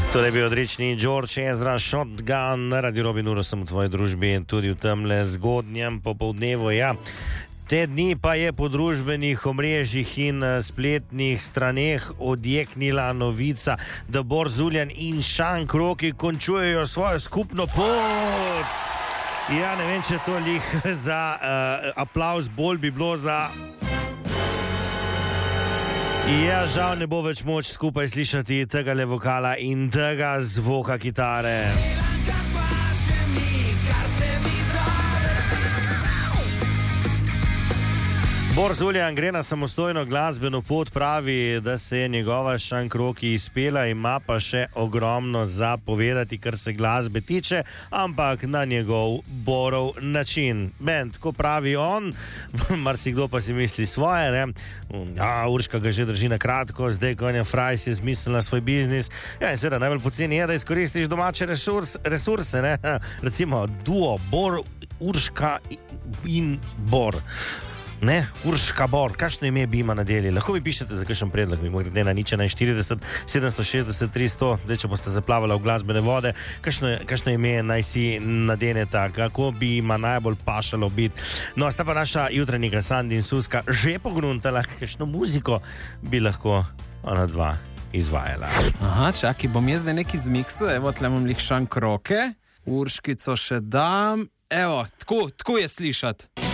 To je bil odlični George Ezra, Shotgun, radi Robin Uro sem v tvoji družbi tudi v temle zgodnjem popoldnevu, ja. Te dni pa je po družbenih omrežjih in spletnih straneh odjeknila novica, da Bor Zuljan in Šank Roki končujejo svojo skupno pot. Ja, ne vem, če to lih za aplavz, bolj bi bilo za... Ja, žal ne bo več moč skupaj slišati tega le vokala in tega zvoka kitare. Bor Zuljan gre na samostojno glasbeno pot, pravi, da se je njegova Šank Roki izpela, ima pa še ogromno za povedati, kar se glasbe tiče, ampak na njegov Borov način. Bend, ko pravi on, marsikdo pa si misli svoje, ne? Ja, Urška ga že drži na kratko, zdaj ko je Frajs je zmislila svoj biznis. Ja, in seveda najbolj poceni je, da izkoristiš domače resurse, ne? Recimo duo Bor, Urška in Bor. Ne, Urška Bor, kakšno ime bi ima nadeli? Lahko mi pišete za kakšen predlog, mi morate na nič 41 760 300, če boste zaplavala v glasbene vode, kakšno ime naj si nadeneta, kako bi ima najbolj pašalo biti. No, sta pa naša jutranjega Sandi in Suska že pogruntala, kakšno muziko bi lahko ona dva izvajala. Aha, čaki, bom jaz zdaj neki zmiksu, evo, tle imam lih Šank Roke, Urškico še dam, evo, tako je slišati.